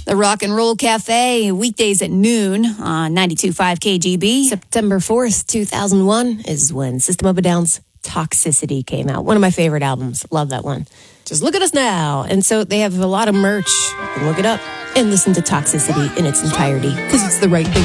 The Rock and Roll Cafe, weekdays at noon on 92.5 KGB. September 4th, 2001 is when System of a Down's Toxicity came out. One of my favorite albums. Love that one. Just look at us now. And so they have a lot of merch. You can look it up and listen to Toxicity in its entirety because it's the right thing